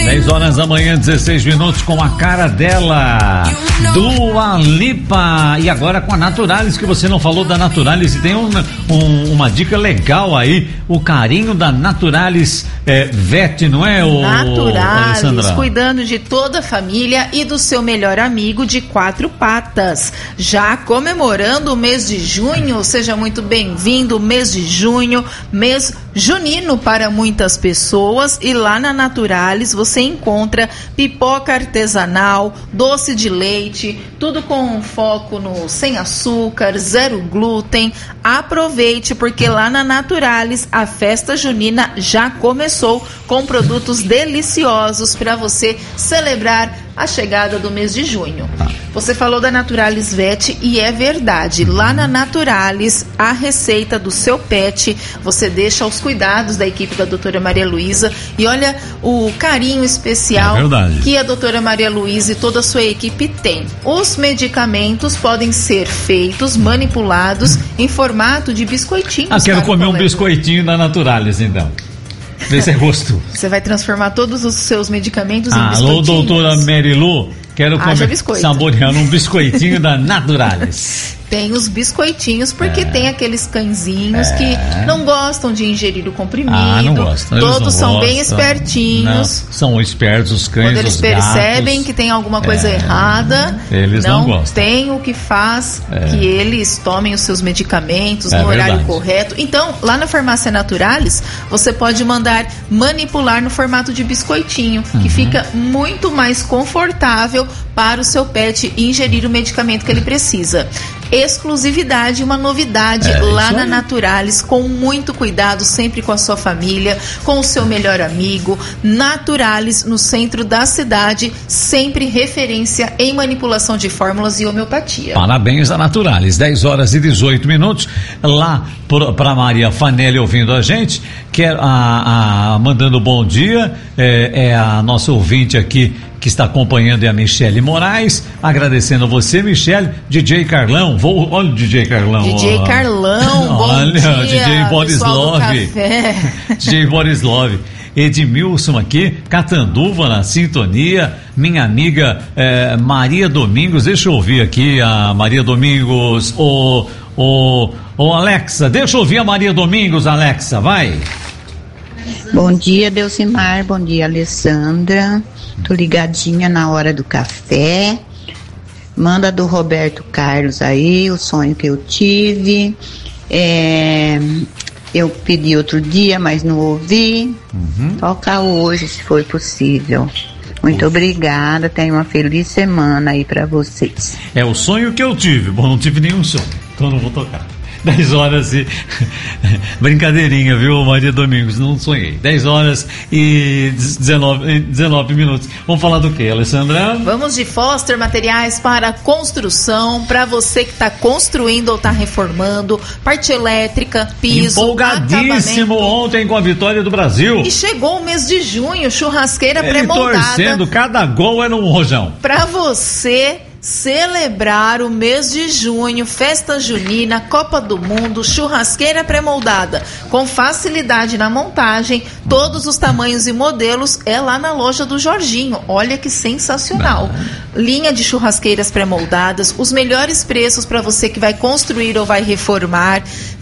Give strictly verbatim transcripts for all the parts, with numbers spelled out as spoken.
dez horas da manhã, dezesseis minutos, com a cara dela, Dua Lipa. E agora com a Naturalis, que você não falou da Naturalis, e tem um, um, uma dica legal aí, o carinho da Naturalis é, Vet, não é, o Naturalis, cuidando de toda a família e do seu melhor amigo de quatro patas. Já comemorando o mês de junho, seja muito bem-vindo, mês de junho, mês junino para muitas pessoas, e lá na Naturalis você encontra pipoca artesanal, doce de leite, tudo com foco no sem açúcar, zero glúten. Aproveite, porque lá na Naturalis a festa junina já começou com produtos deliciosos para você celebrar a chegada do mês de junho. Você falou da Naturalis Vet e é verdade. Lá na Naturalis, a receita do seu pet, você deixa aos cuidados da equipe da doutora Maria Luísa, e olha o carinho especial é que a doutora Maria Luísa e toda a sua equipe tem. Os medicamentos podem ser feitos, manipulados em formato de biscoitinhos. Ah, quero comer colega. um biscoitinho da Naturalis, então. Vê se é gosto. Você vai transformar todos os seus medicamentos ah, em biscoitinhos. Alô, doutora Merilu, quero comer, biscoito. saboreando um biscoitinho da Naturalis. Tem os biscoitinhos, porque é. tem aqueles cãezinhos é. que não gostam de ingerir o comprimido. Ah, não gostam. Todos não são gostam. bem espertinhos. Não, são espertos os cães, Quando eles os percebem gatos. que tem alguma coisa é. errada, eles não, não gostam. Tem o que faz é. que eles tomem os seus medicamentos é no verdade. horário correto. Então, lá na Farmácia Naturalis, você pode mandar manipular no formato de biscoitinho, uhum. que fica muito mais confortável para o seu pet ingerir o medicamento que ele precisa. Exclusividade, uma novidade é, lá na Naturalis, com muito cuidado, sempre com a sua família, com o seu melhor amigo. Naturalis, no centro da cidade, sempre referência em manipulação de fórmulas e homeopatia. Parabéns a Naturalis, dez horas e dezoito minutos, lá para Maria Fanelli ouvindo a gente, que é a, a, mandando bom dia, é, é a nossa ouvinte aqui que está acompanhando, é a Michele Moraes, agradecendo a você, Michele. D J Carlão, vou, olha o D J Carlão. D J ó. Carlão, bom olha, dia, D J Borislove. D J Borislove. Edmilson aqui, Catanduva na sintonia, minha amiga eh, Maria Domingos, deixa eu ouvir aqui a Maria Domingos, ô, ô, ô Alexa, deixa eu ouvir a Maria Domingos, Alexa, vai. Bom dia, Delcimar, bom dia, Alessandra. Tô ligadinha na hora do café. Manda do Roberto Carlos aí, o sonho que eu tive. É, eu pedi outro dia, mas não ouvi. Uhum. Toca hoje, se for possível. Muito Ufa. obrigada, tenha uma feliz semana aí pra vocês. É o sonho que eu tive. Bom, não tive nenhum sonho, então não vou tocar. dez horas e... Brincadeirinha, viu, Maria Domingos? Não sonhei. dez horas e dezenove minutos. Vamos falar do que, Alessandra? Vamos de Foster Materiais para construção. Para você que está construindo ou está reformando, parte elétrica, piso, empolgadíssimo ontem com a vitória do Brasil. E chegou o mês de junho, churrasqueira Ele pré-moldada. torcendo, cada gol era um rojão. Para você celebrar o mês de junho, festa junina, Copa do Mundo, churrasqueira pré-moldada, com facilidade na montagem, todos os tamanhos e modelos, é lá na loja do Jorginho. Olha que sensacional. Linha de churrasqueiras pré-moldadas, os melhores preços para você que vai construir ou vai reformar,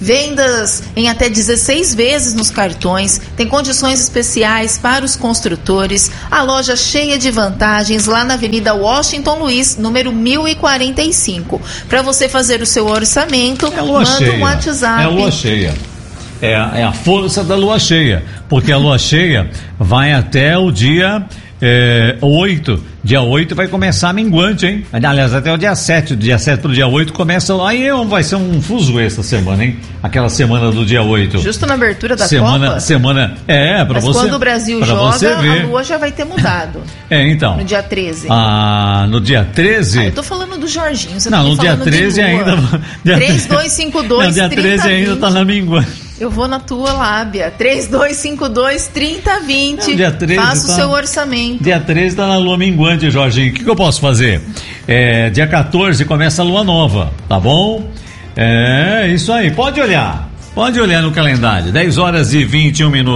vendas em até dezesseis vezes nos cartões, tem condições especiais para os construtores, a loja cheia de vantagens lá na Avenida Washington Luiz, número mil e quarenta e cinco. Para você fazer o seu orçamento, é lua manda cheia. um WhatsApp. É a lua cheia. É a, é a força da lua cheia. Porque a lua cheia vai até o dia é, oito. Dia oito vai começar a minguante, hein? Aliás, até o dia sete. Do dia sete pro dia oito começa. Aí vai ser um fuso essa semana, hein? Aquela semana do dia oito. Justo na abertura da semana, Copa? Semana. É, pra Mas você. Quando o Brasil joga, a lua já vai ter mudado. É, então. No dia treze. Ah, no dia treze. Ah, eu tô falando do Jorginho. Você não, no dia treze ainda. três dois cinco dois, não, dia treze ainda tá na minguante. Eu vou na tua lábia. três dois cinco dois, trinta vinte. Não, dia treze. Faça tá, o seu orçamento. Dia treze tá na lua minguante, Jorginho. O que, que eu posso fazer? É, dia quatorze começa a lua nova, tá bom? É, isso aí. Pode olhar. Pode olhar no calendário. dez horas e vinte e um minutos.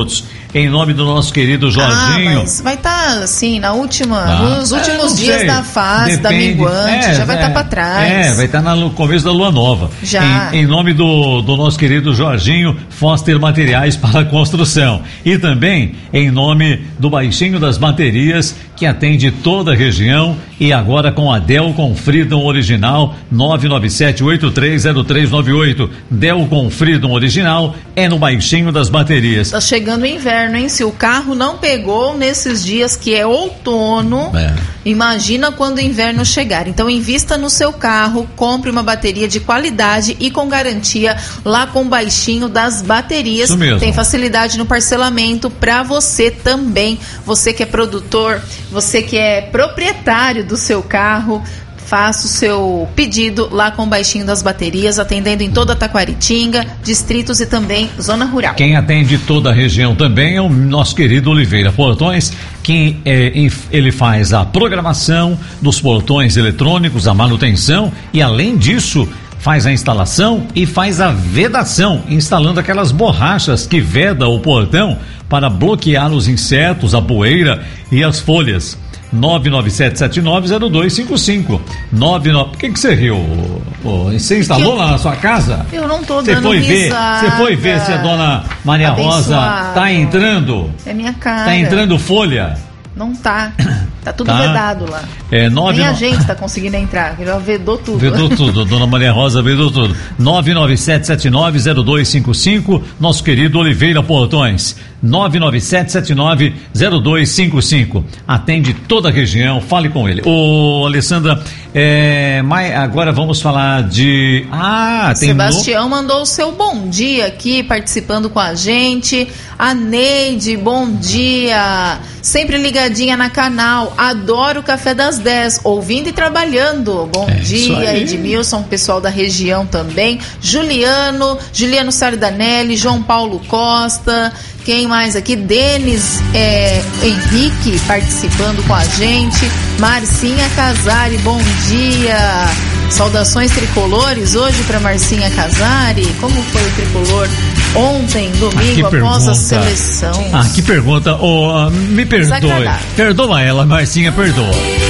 em nome do nosso querido Jorginho. Ah, mas vai estar tá, assim, na última, ah, nos últimos é, dias sei. da fase, Depende. da minguante, é, já vai estar é, tá para trás. É, vai estar tá no começo da lua nova. Já. Em, em nome do, do nosso querido Jorginho, Foster Materiais para Construção. E também em nome do Baixinho das Baterias, que atende toda a região, e agora com a Delcom Freedom original, nove nove sete oito três zero três nove oito. Delcom Freedom original é no Baixinho das Baterias. Tá chegando o inverno, hein? Se o carro não pegou nesses dias que é outono, é. imagina quando o inverno chegar. Então invista no seu carro, compre uma bateria de qualidade e com garantia lá com o Baixinho das Baterias. Isso mesmo. Tem facilidade no parcelamento para você também. Você que é produtor, você que é proprietário do seu carro, faça o seu pedido lá com o Baixinho das Baterias, atendendo em toda a Taquaritinga, distritos e também zona rural. Quem atende toda a região também é o nosso querido Oliveira Portões, que é, ele faz a programação dos portões eletrônicos, a manutenção e, além disso, faz a instalação e faz a vedação, instalando aquelas borrachas que veda o portão para bloquear os insetos, a poeira e as folhas. nove nove sete sete nove zero dois cinco cinco. nove nove Por que que você riu? Você instalou eu, lá na sua casa? Eu não tô você dando foi ver, risada. Você foi ver se a dona Maria Rosa tá entrando? É minha cara. Tá entrando folha? Não tá. Tá tudo tá. vedado lá. É, nove, Nem a no... gente tá conseguindo entrar. Ele vedou tudo. Vedou tudo. Dona Maria Rosa vedou tudo. nove nove sete sete nove zero dois cinco cinco. Nosso querido Oliveira Portões. nove nove sete sete nove zero dois cinco cinco. Atende toda a região. Fale com ele. Ô, Alessandra, é, mas agora vamos falar de... Ah, tem... Sebastião no... mandou o seu bom dia aqui, participando com a gente. A Neide, bom dia. Sempre ligadinha na canal. Adoro o Café das dez, ouvindo e trabalhando. Bom é dia, Edmilson, pessoal da região também. Juliano, Juliano Sardanelli, João Paulo Costa. Quem mais aqui? Denis é, Henrique participando com a gente. Marcinha Casari, bom dia. Saudações tricolores hoje para Marcinha Casari. Como foi o tricolor ontem, domingo, ah, após pergunta. a seleção? Ah, que pergunta. Oh, me perdoe. Perdoa ela, Marcinha, perdoa.